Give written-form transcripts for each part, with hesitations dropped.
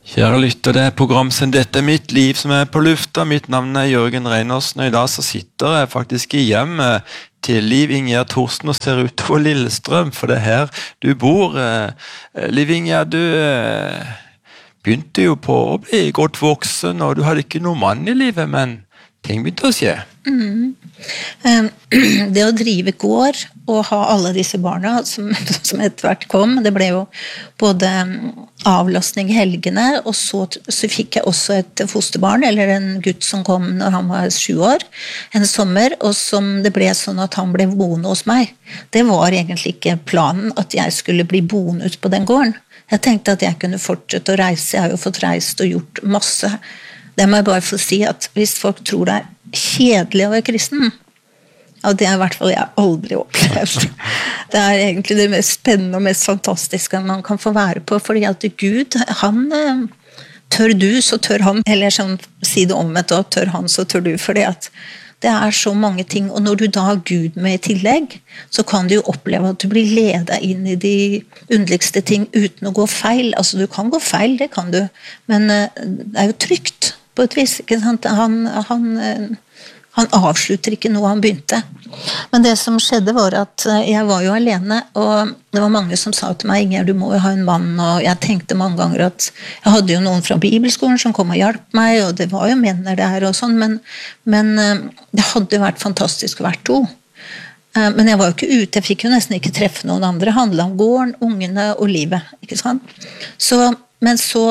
Kjære lytter, det programsen Dette mitt liv som på lufta. Mitt navn Jørgen Reinersen, og i dag så sitter jeg faktisk i hjemmet til Liv Ingjerd Thorsen og ser utover Lillestrøm, for det her du bor. Liv Ingjerd, du begynte jo på å bli godt voksen, og du hadde ikke noen mann i livet, men ting begynte å skje. Det å drive gård og ha alle disse barna som etter hvert kom, det ble jo både avlastning i helgene, og så fikk jeg også et fosterbarn, eller en gutt som kom når han var 7 år, en sommer, og som det ble sånn at han ble boende hos meg. Det var egentlig ikke planen at jeg skulle bli boende ut på den gården. Jeg tenkte at jeg kunne fortsette å reise, jeg har jo fått reist og gjort masse. Det må jeg bare få si at hvis folk tror det kjedelig å være kristen, og det i hvert fall jeg aldri opplevd. Det egentlig det mest spennende og mest fantastiske man kan få være på, fordi at Gud, han tør du, så tør han, eller sånn, si det om et år, tør han, så tør du, fordi at det så mange ting, og når du da har Gud med i tillegg, så kan du jo oppleve at du blir ledet inn i de underligste ting uten å gå feil. Altså du kan gå feil, det kan du, men det jo trygt på et vis, ikke sant? Han avslutter ikke noe han begynte. Men det som skjedde var at jeg var jo alene, og det var mange som sa til meg, Ingjerd, du må jo ha en mann, og jeg tenkte mange ganger at jeg hadde jo noen fra bibelskolen som kom og hjalp meg, og det var jo menner der og sånn, men det hadde jo vært fantastisk å være 2. Men jeg var jo ikke ute, jeg fikk jo nesten ikke treffe noen andre, det handlet om gården, ungene og livet, ikke sant? Men så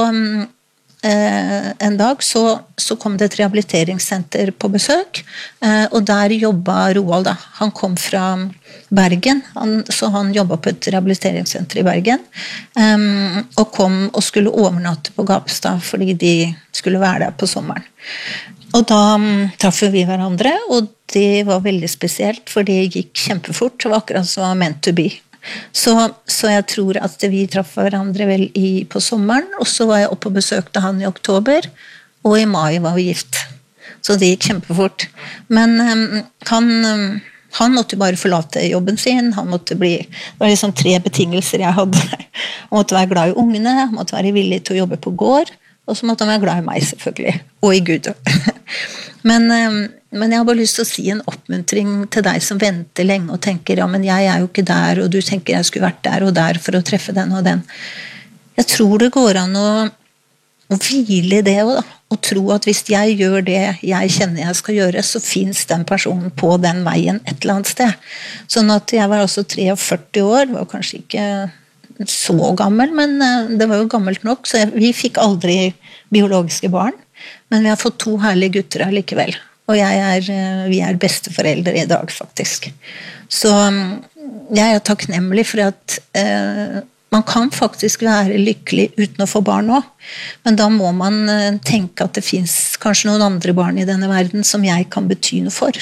en dag så kom det et rehabiliteringssenter på besøk, og der jobbet Roald da. Han kom fra Bergen, så han jobbet på et rehabiliteringssenter i Bergen, og kom og skulle overnatte på Gapstad, fordi de skulle være der på sommeren. Og da traff vi hverandre, og det var veldig spesielt, for det gikk kjempefort, det var akkurat som var meant to be. Så jeg tror at vi traff hverandre vel på sommeren, og så var jeg oppe og besøkte han i oktober, og i mai var vi gift. Så det gikk kjempefort. Men han måtte bare forlate jobben sin, det var liksom 3 betingelser jeg hadde. Han måtte være glad i ungene, han måtte være villig til å jobbe på gård, og så måtte han være glad i meg selvfølgelig, og i Gud. Men jeg har bare lyst til å si en oppmuntring til deg som venter lenge og tenker, ja, men jeg jo ikke der, og du tenker jeg skulle vært der og der for å treffe den og den. Jeg tror det går an å hvile i det, og tro at hvis jeg gjør det jeg kjenner jeg skal gjøre, så finnes den personen på den veien et eller annet sted. Sånn at jeg var også 43 år, var kanskje ikke så gammel, men det var jo gammelt nok, så vi fikk aldri biologiske barn, men vi har fått 2 herlige gutter allikevel. Og vi besteforeldre i dag, faktisk. Så jeg takknemlig for at man kan faktisk være lykkelig uten å få barn også. Men da må man tenke at det finnes kanskje noen andre barn i denne verden som jeg kan bety noe for.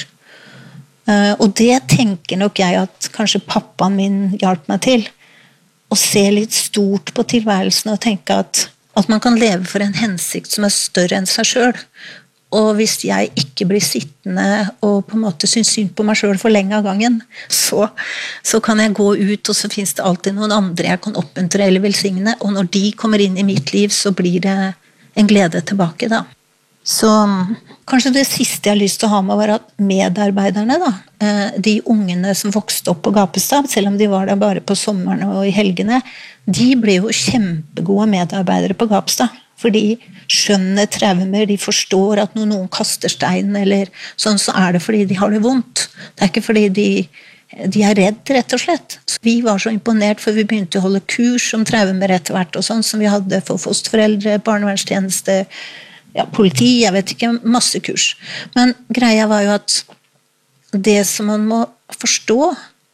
Og det tenker nok jeg at kanskje pappaen min hjalp meg til. Å se litt stort på tilværelsen og tenke at man kan leve for en hensikt som større enn seg selv. Og hvis jeg ikke blir sittende og på en måte synes synd på meg selv for lenge av gangen, så kan jeg gå ut, og så finnes det alltid noen andre jeg kan oppmuntre eller velsigne, og når de kommer inn i mitt liv, så blir det en glede tilbake da. Så kanskje det siste jeg har lyst til å ha med var at medarbeiderne da, de ungene som vokste opp på Gapestad, selv om de var der bare på sommeren og i helgene, de ble jo kjempegode medarbeidere på Gapestad. For de skjønner traumer, de forstår at når noen kaster stein eller sånn, så det fordi de har det vondt. Det ikke fordi de redd, rett og slett. Så vi var så imponert, for vi begynte å holde kurs om traumer etter hvert, og sånn som vi hadde for fosterforeldre, barnevernstjeneste, ja, politi, jeg vet ikke, masse kurs. Men greia var jo at det som man må forstå,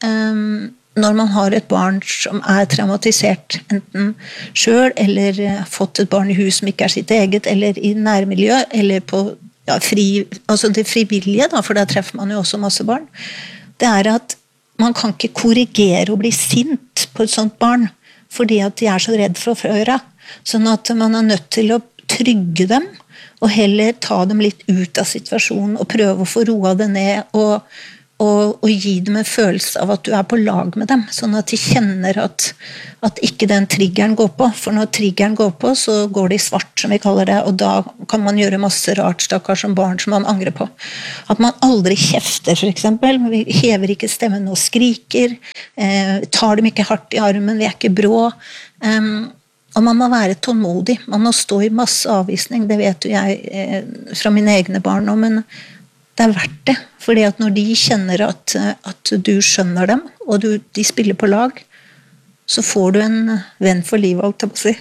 når man har et barn som traumatisert, enten selv, eller fått et barn i hus som ikke sitt eget, eller i nærmiljø, eller på altså det frivillige, da, for da treffer man jo også masse barn, det at man kan ikke korrigere og bli sint på et sånt barn, fordi at de så redd for å føre. Sånn at man nødt til å trygge dem, og heller ta dem litt ut av situasjonen, og prøve å få roa det ned, og gi dem en følelse av at du på lag med dem, sånn at de kjenner at ikke den triggeren går på. For når triggeren går på, så går det i svart, som vi kaller det, og da kan man gjøre masse rart, stakkars som barn, som man angrer på. At man aldri kjefter, for eksempel. Vi hever ikke stemmen og skriker, tar dem ikke hardt i armen, vi ikke brå. Og man må være tålmodig, man må stå i masse avvisning, det vet jo jeg fra mine egne barn nå, men det verdt det, fordi at når de kjenner at du skjønner dem, og de spiller på lag, så får du en venn for livet, alt jeg på å si.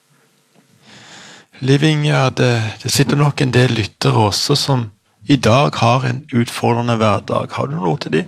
Liv Inger, det sitter nok en del lyttere også som i dag har en utfordrende hverdag. Har du noe til de?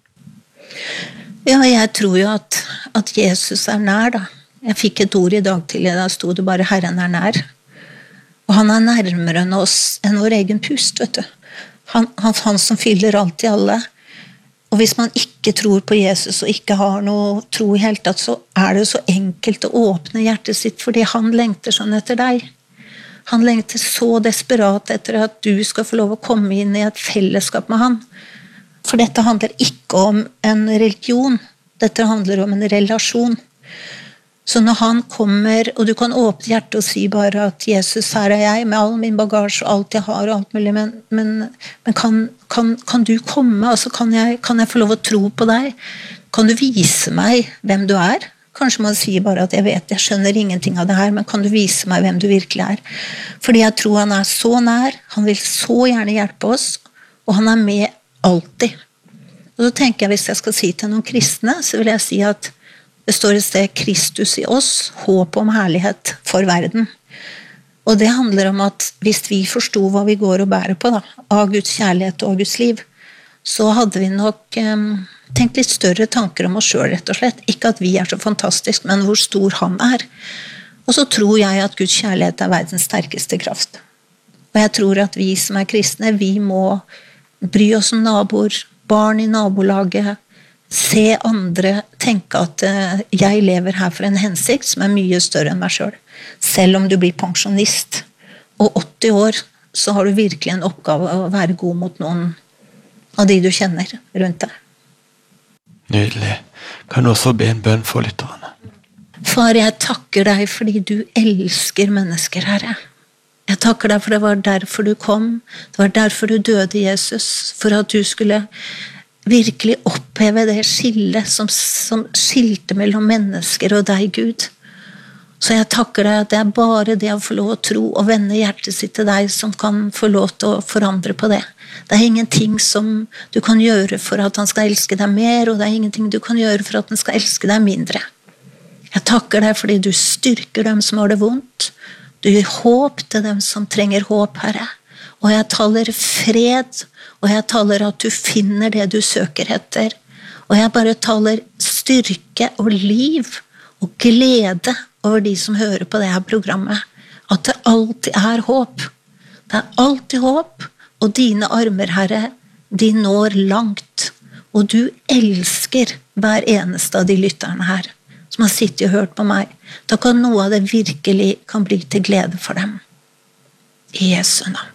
Ja, jeg tror jo at Jesus nær da. Jeg fikk et ord i dag tidlig, da stod det bare Herren nær. Og han nærmere enn oss, enn vår egen pust, vet du. Han som fyller alt i alle. Og hvis man ikke tror på Jesus og ikke har noe tro i helt tatt, så det så enkelt å åpne hjertet sitt, fordi han lengter sånn etter deg. Han lengter så desperat etter at du skal få lov å komme inn i et fellesskap med han. For dette handler ikke om en religion, dette handler om en relasjon. Så når han kommer, og du kan åpne hjertet og si bare at Jesus, her jeg, med all min bagasje og alt jeg har og alt mulig, men kan du komme, altså kan jeg få lov å tro på deg? Kan du vise meg hvem du Kanskje man sier bare at jeg skjønner ingenting av det her, men kan du vise meg hvem du virkelig Fordi jeg tror han så nær, han vil så gjerne hjelpe oss, og han med alltid. Og så tenker jeg, hvis jeg skal si til noen kristne, så vil jeg si at det står et sted Kristus i oss, håp om herlighet for verden. Og det handler om at hvis vi forstod hva vi går og bærer på da, av Guds kjærlighet og Guds liv, så hadde vi nok tenkt litt større tanker om oss selv, rett og slett. Ikke at vi så fantastisk, men hvor stor han Og så tror jeg at Guds kjærlighet verdens sterkeste kraft. Og jeg tror at vi som kristne, vi må bry oss om naboer, barn i nabolaget, se andre, tenke at jeg lever her for en hensikt som mye større enn meg selv. Selv om du blir pensjonist og 80 år, så har du virkelig en oppgave å være god mot noen av de du kjenner rundt deg. Nydelig. Kan du også be en bønn for lytterne? Far, jeg takker deg fordi du elsker mennesker, Herre. Jeg takker deg for det var derfor du kom, det var derfor du døde, Jesus, for at du skulle virkelig oppheve det skillet som skilte mellom mennesker og deg, Gud. Så jeg takker deg at det bare det å få lov å tro og vende hjertet sitt til deg som kan få lov til å forandre på det. Det ingenting som du kan gjøre for at han skal elske deg mer, og det ingenting du kan gjøre for at han skal elske deg mindre. Jeg takker deg fordi du styrker dem som har det vondt. Du gir håp til dem som trenger håp, Herre. Og jeg taler fred, og jeg taler at du finner det du søker etter. Og jeg bare taler styrke og liv og glede over de som hører på det her programmet. At det alltid håp. Det alltid håp, og dine armer, Herre, de når langt. Og du elsker hver eneste av de lytterne her, som har sittet og hørt på meg. Da kan noe av det virkelig kan bli til glede for dem. I Jesu navn.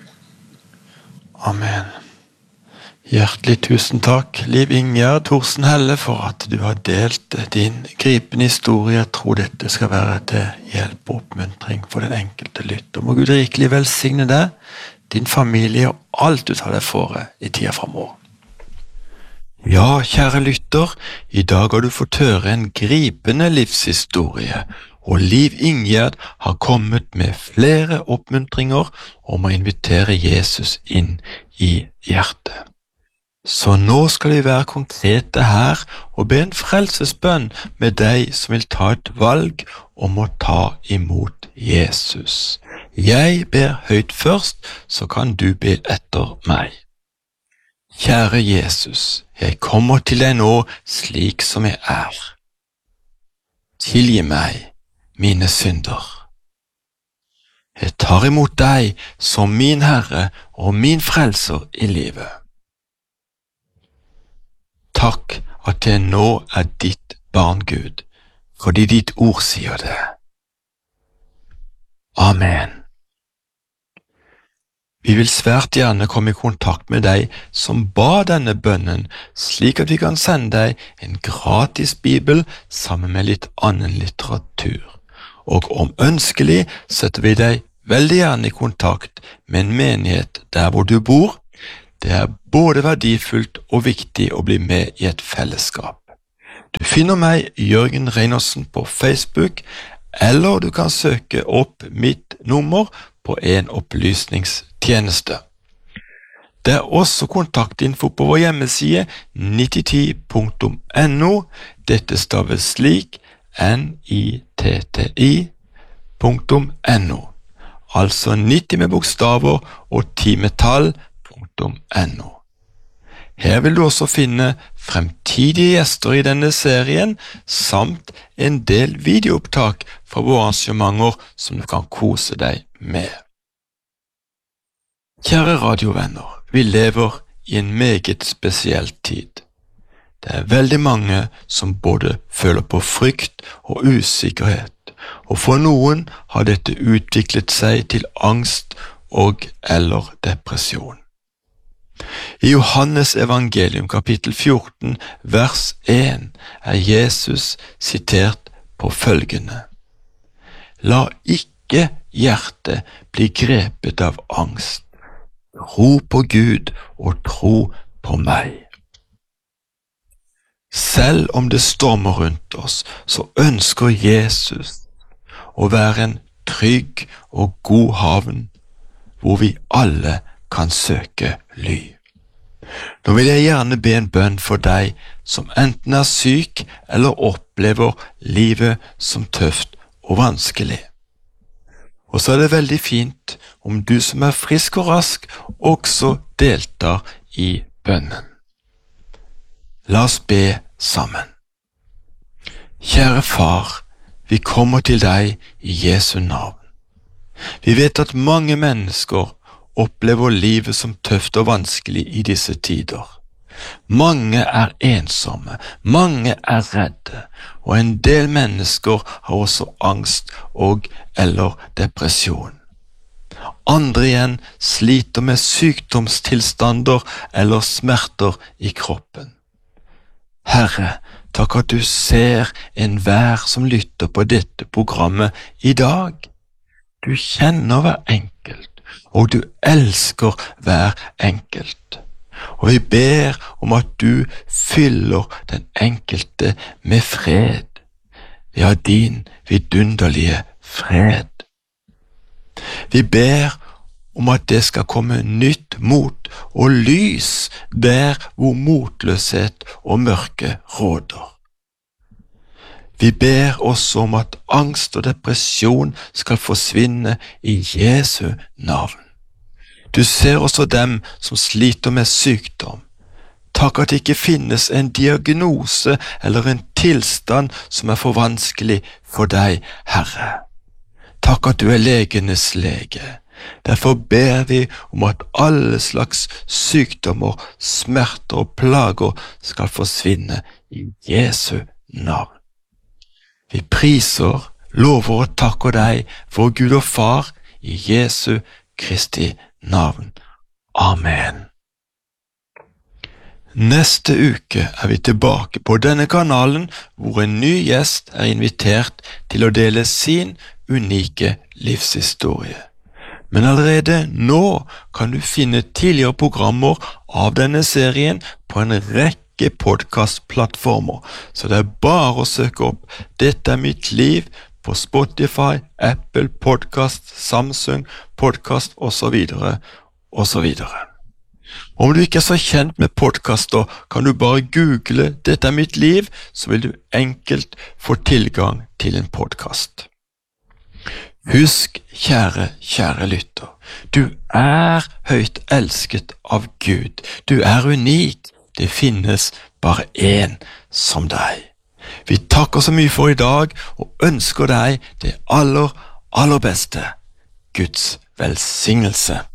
Amen. Hjertelig tusen takk, Liv Inger Thorsen Helle, for at du har delt din gripende historie. Jeg tror dette skal være til hjelp og oppmuntring for den enkelte lytter. Må Gud rikelig velsigne deg, din familie og alt du tar deg for i tida fremover. Ja, kjære lytter, i dag har du fått høre en gripende livshistorie, og Liv Inger har kommet med flere oppmuntringer om å invitere Jesus inn i hjertet. Så nå skal vi være konkrete her og be en frelsesbønn med deg som vil ta et valg om å ta imot Jesus. Jeg ber høyt først, så kan du be etter meg. Kjære Jesus, jeg kommer til deg nå slik som jeg Tilgi meg mine synder. Jeg tar imot deg som min Herre og min frelser i livet. Takk at jeg nå ditt barn, Gud, fordi ditt ord sier det. Amen. Vi vil svært gjerne komme i kontakt med deg som ba denne bønnen, slik at vi kan sende deg en gratis bibel sammen med litt annen litteratur. Og om ønskelig setter vi deg veldig gjerne i kontakt med en menighet der hvor du bor. Det er både verdifullt og viktig å bli med i et fellesskap. Du finner meg, Jørgen Reinersen, på Facebook, eller du kan søke opp mitt nummer på en opplysningstjeneste. Det er også kontaktinfo på vår hjemmeside 90ti.no. Dette staves slik nitti.no, altså 90 med bokstaver og 10 med tall.no. Her vil du også finne fremtidige gjester i denne serien, samt en del videoopptak fra våre arrangementer som du kan kose deg med. Kjære radiovenner, vi lever i en meget spesiell tid. Det er veldig mange som både føler på frykt og usikkerhet, og for noen har dette utviklet seg til angst og eller depresjon. I Johannes evangelium kapittel 14, vers 1 er Jesus sitert på følgende: La ikke hjertet bli grepet av angst. Tro på Gud og tro på meg. Selv om det stormer rundt oss, så ønsker Jesus å være en trygg og god havn, hvor vi alle kan søke ly. Nå vil jeg gjerne be en bønn for deg som enten er syk eller opplever livet som tøft og vanskelig. Og så er det veldig fint om du som er frisk og rask også deltar i bønnen. La oss be sammen. Kjære Far, vi kommer til deg i Jesu navn. Vi vet at mange mennesker opplever livet som tøft og vanskelig i disse tider. Mange er ensomme, mange er redde, og en del mennesker har også angst og eller depresjon. Andre igjen sliter med sykdomstilstander eller smerter i kroppen. Herre, takk at du ser enhver som lytter på dette programmet i dag. Du kjenner hver enkelt, og du elsker hver enkelt. Og vi ber om at du fyller den enkelte med fred. Ja, din vidunderlige fred. Vi ber om at det skal komme nytt mot og lys der hvor motløshet og mørke råder. Vi ber også om at angst og depresjon skal forsvinne i Jesu navn. Du ser også dem som sliter med sykdom. Takk at det ikke finnes en diagnose eller en tilstand som er for vanskelig for deg, Herre. Takk at du er legenes lege. Derfor ber vi om at alle slags sykdommer, smerter og plager skal forsvinne i Jesu navn. Vi priser, lover og takker deg, vår Gud og Far, i Jesu Kristi navn. Amen. Neste uke er vi tilbake på denne kanalen, hvor en ny gjest er invitert til å dele sin unike livshistorie. Men allerede nå kan du finne tidligere programmer av denne serien på en rekke podcastplattformer, så det er bare å søke opp Dette er mitt liv på Spotify, Apple Podcast, Samsung Podcast osv. osv. Om du ikke er så kjent med podcaster, kan du bare google Dette er mitt liv, så vil du enkelt få tilgang til en podcast. Husk, kjære lytter, du er høyt elsket av Gud. Du er unik. Det finnes bare én som deg. Vi takker så mye for i dag, og ønsker deg det aller, aller beste. Guds velsignelse.